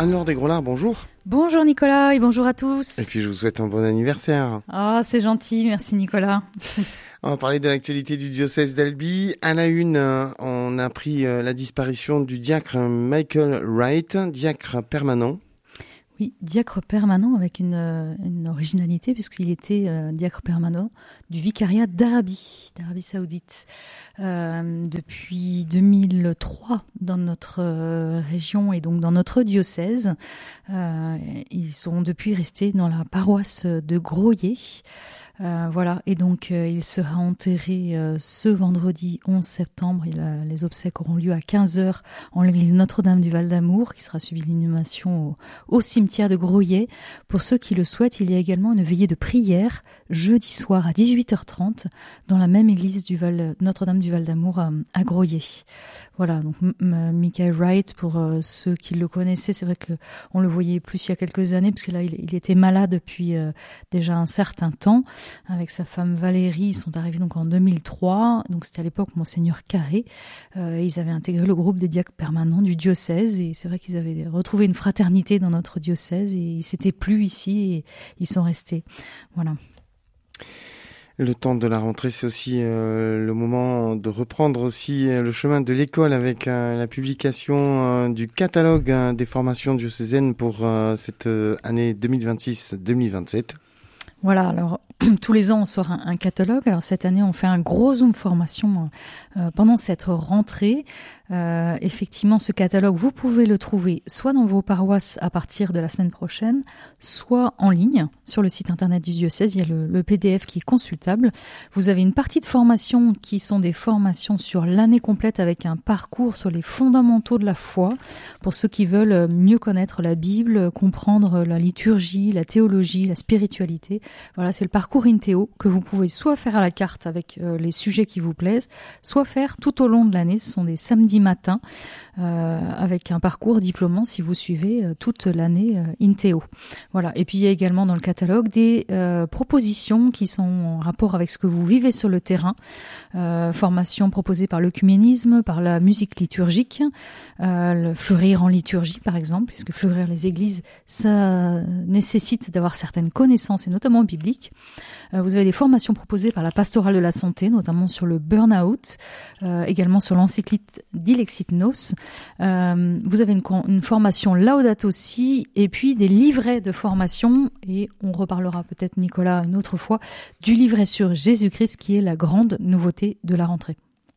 Anne-Laure Desgros-Lard, bonjour. Bonjour Nicolas et bonjour à tous. Et puis je vous souhaite un bon anniversaire. Ah, c'est gentil, merci Nicolas. On va parler de l'actualité du diocèse d'Albi. À la une, on a appris la disparition du diacre Michael Wright, diacre permanent. Oui, diacre permanent avec une originalité puisqu'il était diacre permanent du vicariat d'Arabie Saoudite. Depuis 2003 dans notre région et donc dans notre diocèse. Ils sont depuis restés dans la paroisse de Groyer. Voilà, et donc il sera enterré ce vendredi 11 septembre. Les obsèques auront lieu à 15h en l'église Notre-Dame du Val-d'Amour, qui sera suivie de l'inhumation au cimetière de Groyer. Pour ceux qui le souhaitent, il y a également une veillée de prière jeudi soir à 18h30 dans la même église Notre-Dame du Val-d'Amour à Groyer. Voilà, donc Michael Wright, pour ceux qui le connaissaient, c'est vrai qu'on le voyait plus il y a quelques années, parce que là il était malade depuis déjà un certain temps. Avec sa femme Valérie, ils sont arrivés donc en 2003, donc c'était à l'époque Monseigneur Carré. Ils avaient intégré le groupe des diacres permanents du diocèse, et c'est vrai qu'ils avaient retrouvé une fraternité dans notre diocèse, et ils s'étaient plu ici, et ils sont restés. Voilà. Le temps de la rentrée, c'est aussi le moment de reprendre aussi le chemin de l'école avec la publication du catalogue des formations diocésaines pour cette année 2026-2027. Voilà, alors tous les ans on sort un catalogue. Alors cette année on fait un gros zoom formation pendant cette rentrée. Effectivement, ce catalogue, vous pouvez le trouver soit dans vos paroisses à partir de la semaine prochaine, soit en ligne sur le site internet du diocèse. Il y a le PDF qui est consultable. Vous avez une partie de formation qui sont des formations sur l'année complète avec un parcours sur les fondamentaux de la foi pour ceux qui veulent mieux connaître la Bible, comprendre la liturgie, la théologie, la spiritualité. Voilà, c'est le parcours Inteo que vous pouvez soit faire à la carte avec les sujets qui vous plaisent, soit faire tout au long de l'année. Ce sont des samedis matin avec un parcours diplômant si vous suivez toute l'année Inteo. Voilà. Et puis il y a également dans le catalogue des propositions qui sont en rapport avec ce que vous vivez sur le terrain. Formations proposées par l'œcuménisme, par la musique liturgique, le fleurir en liturgie par exemple, puisque fleurir les églises, ça nécessite d'avoir certaines connaissances et notamment bibliques. Vous avez des formations proposées par la pastorale de la santé, notamment sur le burn-out, également sur l'encyclique Dilexit Nos. Vous avez une formation Laudato Si, et puis des livrets de formation, et on reparlera peut-être, Nicolas, une autre fois, du livret sur Jésus-Christ, qui est la grande nouveauté de la rentrée.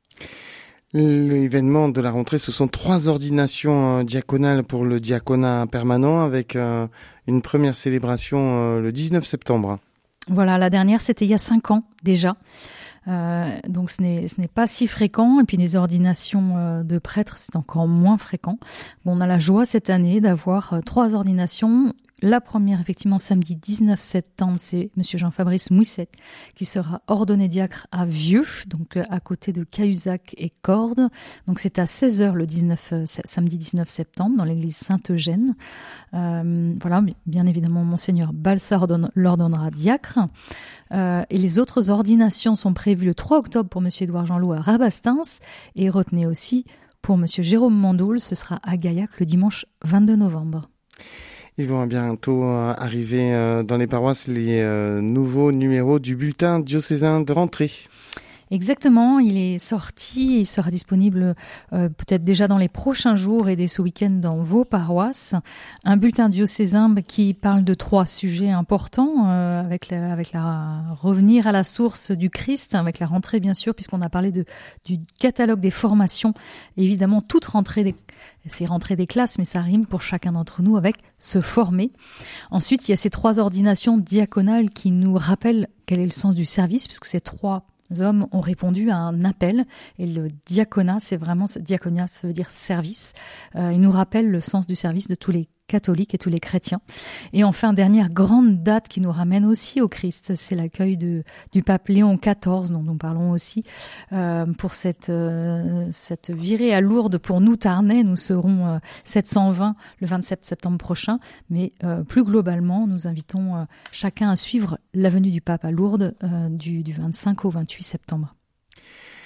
L'événement de la rentrée, ce sont 3 ordinations diaconales pour le diaconat permanent, avec une première célébration le 19 septembre. Voilà, la dernière, c'était il y a 5 ans déjà. Donc ce n'est pas si fréquent, et puis les ordinations de prêtres, c'est encore moins fréquent. Bon, on a la joie cette année d'avoir 3 ordinations. La première, effectivement, samedi 19 septembre, c'est Monsieur Jean-Fabrice Mouisset qui sera ordonné diacre à Vieux, donc à côté de Cahuzac et Cordes. Donc c'est à 16h le samedi 19 septembre dans l'église Saint-Eugène. Voilà, bien évidemment, Monseigneur Balsar l'ordonnera diacre. Et les autres ordinations sont prévues le 3 octobre pour Monsieur Édouard Jeanlot à Rabastens, et retenez aussi pour Monsieur Jérôme Mandoul, ce sera à Gaillac le dimanche 22 novembre. Ils vont bientôt arriver dans les paroisses les nouveaux numéros du bulletin diocésain de rentrée. Exactement, il est sorti et il sera disponible peut-être déjà dans les prochains jours et dès ce week-end dans vos paroisses. Un bulletin diocésain qui parle de 3 sujets importants avec la revenir à la source du Christ, avec la rentrée bien sûr, puisqu'on a parlé du catalogue des formations. Évidemment, toute rentrée c'est rentrée des classes, mais ça rime pour chacun d'entre nous avec se former. Ensuite, il y a ces 3 ordinations diaconales qui nous rappellent quel est le sens du service, puisque ces 3 hommes ont répondu à un appel, et le diaconat, diaconat, ça veut dire service. Il nous rappelle le sens du service de tous les catholiques et tous les chrétiens. Et enfin, dernière grande date qui nous ramène aussi au Christ, c'est l'accueil du pape Léon XIV, dont nous parlons aussi, pour cette virée à Lourdes pour nous Tarnais. Nous serons 720 le 27 septembre prochain, mais plus globalement, nous invitons chacun à suivre la venue du pape à Lourdes du 25 au 28 septembre.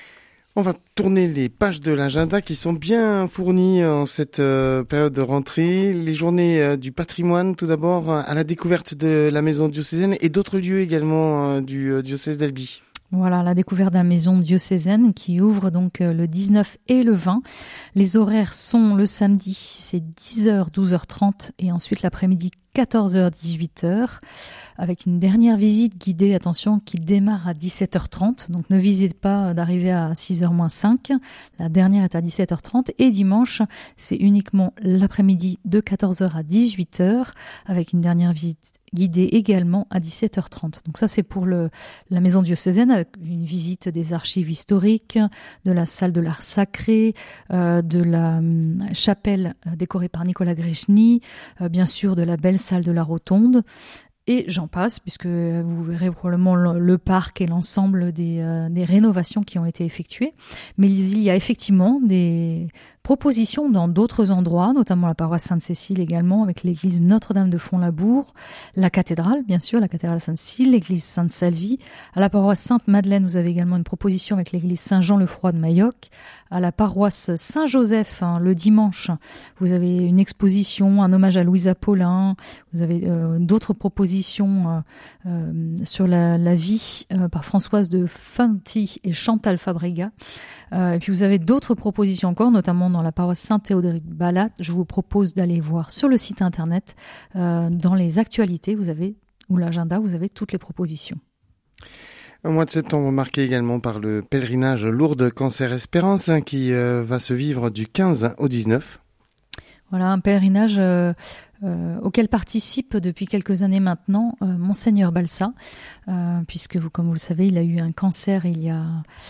On va tourner les pages de l'agenda qui sont bien fournies en cette période de rentrée. Les journées du patrimoine, tout d'abord, à la découverte de la maison diocésaine et d'autres lieux également du diocèse d'Albi. Voilà, la découverte de la maison diocésaine qui ouvre donc le 19 et le 20. Les horaires sont le samedi, c'est 10h, 12h30 et ensuite l'après-midi 14h, 18h avec une dernière visite guidée, attention, qui démarre à 17h30. Donc ne visitez pas d'arriver à 6h moins 5. La dernière est à 17h30 et dimanche, c'est uniquement l'après-midi de 14h à 18h avec une dernière visite guidée également à 17h30. Donc ça, c'est pour la maison diocésaine avec une visite des archives historiques, de la salle de l'art sacré, de la chapelle décorée par Nicolas Grechny, bien sûr de la belle salle de la Rotonde. Et j'en passe, puisque vous verrez probablement le parc et l'ensemble des rénovations qui ont été effectuées. Mais il y a effectivement des propositions dans d'autres endroits, notamment la paroisse Sainte-Cécile également, avec l'église Notre-Dame de Font-Labour, la cathédrale, bien sûr, la cathédrale Sainte-Cécile, l'église Sainte-Salvie. À la paroisse Sainte-Madeleine, vous avez également une proposition avec l'église Saint-Jean-le-Froid de Mailloc. À la paroisse Saint-Joseph, le dimanche, vous avez une exposition, un hommage à Louisa Paulin. Vous avez d'autres propositions sur la vie par Françoise de Fanti et Chantal Fabrega. Et puis vous avez d'autres propositions encore, notamment dans la paroisse Saint-Théodoric-Balat. Je vous propose d'aller voir sur le site internet, dans les actualités, ou l'agenda, vous avez toutes les propositions. Un mois de septembre marqué également par le pèlerinage Lourdes Cancer Espérance qui va se vivre du 15 au 19. Voilà, un pèlerinage auquel participe depuis quelques années maintenant Monseigneur Balsa, puisque comme vous le savez, il a eu un cancer il y a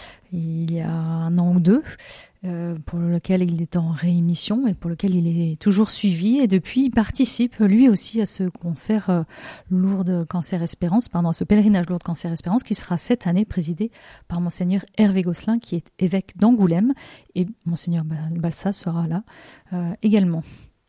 un an ou deux, pour lequel il est en réémission et pour lequel il est toujours suivi. Et depuis, il participe lui aussi à ce concert Lourdes Cancer Espérance, à ce pèlerinage Lourdes Cancer Espérance qui sera cette année présidé par Monseigneur Hervé Gosselin, qui est évêque d'Angoulême. Et Monseigneur Balsa sera là également.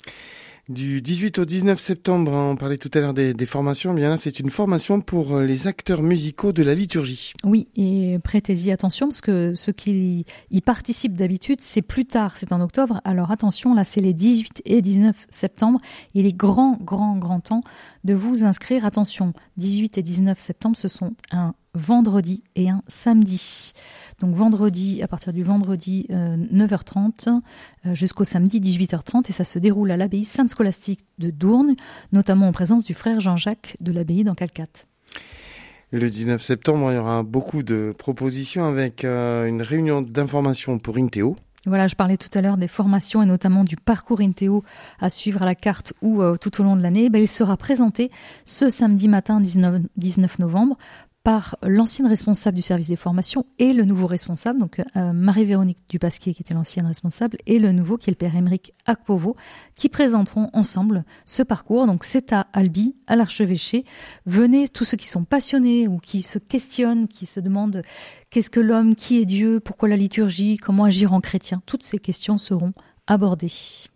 Du 18 au 19 septembre, on parlait tout à l'heure des formations, bien là c'est une formation pour les acteurs musicaux de la liturgie. Oui, et prêtez-y attention parce que ceux qui y participent d'habitude, c'est plus tard, c'est en octobre. Alors attention, là c'est les 18 et 19 septembre. Il est grand temps de vous inscrire. Attention, 18 et 19 septembre, ce sont un vendredi et un samedi. Donc vendredi, à partir du vendredi 9h30 jusqu'au samedi 18h30, et ça se déroule à l'abbaye Sainte-Scolastique de Dournes, notamment en présence du frère Jean-Jacques de l'abbaye d'Encalcat. Le 19 septembre, il y aura beaucoup de propositions avec une réunion d'information pour Intéo. Voilà, je parlais tout à l'heure des formations et notamment du parcours Intéo à suivre à la carte ou tout au long de l'année. Il sera présenté ce samedi matin 19 novembre par l'ancienne responsable du service des formations et le nouveau responsable, donc Marie-Véronique Dupasquier qui était l'ancienne responsable et le nouveau qui est le père Émeric Akpovo, qui présenteront ensemble ce parcours. Donc c'est à Albi, à l'archevêché. Venez tous ceux qui sont passionnés ou qui se questionnent, qui se demandent qu'est-ce que l'homme, qui est Dieu, pourquoi la liturgie, comment agir en chrétien. Toutes ces questions seront abordées.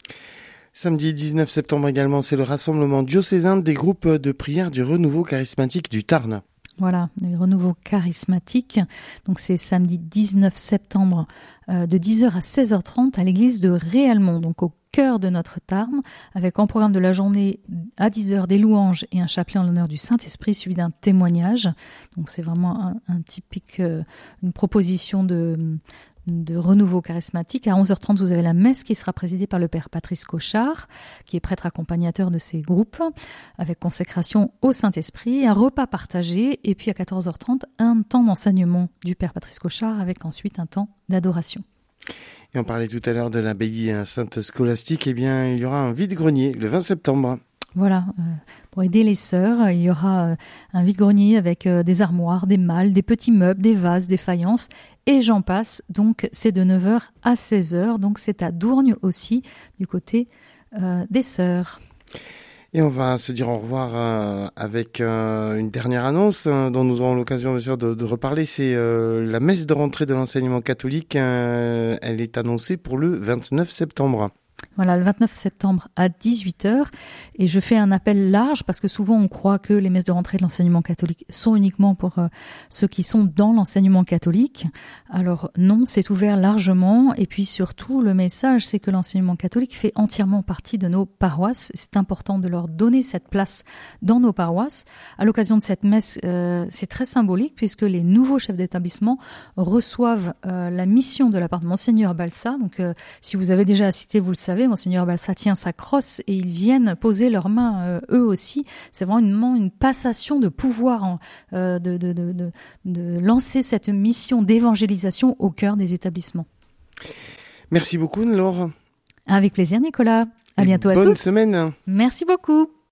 Samedi 19 septembre également, c'est le rassemblement diocésain des groupes de prière du renouveau charismatique du Tarn. Voilà, les renouveaux charismatiques. Donc c'est samedi 19 septembre de 10h à 16h30 à l'église de Réalmont, donc au cœur de notre Tarn, avec en programme de la journée à 10h des louanges et un chapelet en l'honneur du Saint-Esprit suivi d'un témoignage. Donc c'est vraiment un typique, une proposition de renouveau charismatique. À 11h30, vous avez la messe qui sera présidée par le père Patrice Cochard, qui est prêtre accompagnateur de ces groupes, avec consécration au Saint-Esprit, un repas partagé, et puis à 14h30, un temps d'enseignement du père Patrice Cochard, avec ensuite un temps d'adoration. Et on parlait tout à l'heure de l'abbaye Sainte-Scolastique, il y aura un vide-grenier le 20 septembre. Voilà, pour aider les sœurs, il y aura un vide-grenier avec des armoires, des malles, des petits meubles, des vases, des faïences, et j'en passe. Donc c'est de 9h à 16h, donc c'est à Dournes aussi, du côté des sœurs. Et on va se dire au revoir avec une dernière annonce dont nous aurons l'occasion bien sûr de reparler. C'est la messe de rentrée de l'enseignement catholique. Elle est annoncée pour le 29 septembre. Voilà, le 29 septembre à 18h. Et je fais un appel large parce que souvent on croit que les messes de rentrée de l'enseignement catholique sont uniquement pour ceux qui sont dans l'enseignement catholique. Alors non, c'est ouvert largement. Et puis surtout, le message, c'est que l'enseignement catholique fait entièrement partie de nos paroisses. C'est important de leur donner cette place dans nos paroisses. À l'occasion de cette messe, c'est très symbolique puisque les nouveaux chefs d'établissement reçoivent la mission de la part de Monseigneur Balsa. Donc si vous avez déjà assisté, vous le savez, Monseigneur Balsa tient sa crosse et ils viennent poser leurs mains eux aussi. C'est vraiment une passation de pouvoir de lancer cette mission d'évangélisation au cœur des établissements. Merci beaucoup, Laure. Avec plaisir, Nicolas. À bientôt à tous. Bonne semaine. Merci beaucoup.